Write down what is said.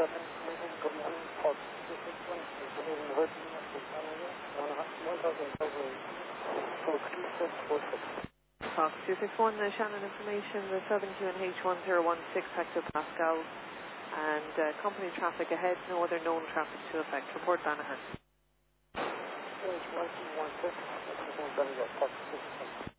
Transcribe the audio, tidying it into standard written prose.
Good morning, Fox 261. Good evening, Virgin. 1,000. Fox 261, Shannon information, the 7QNH1016 hectopascals, and company traffic ahead, no other known traffic to affect. Report Banagher. QNH1016, Fox 261.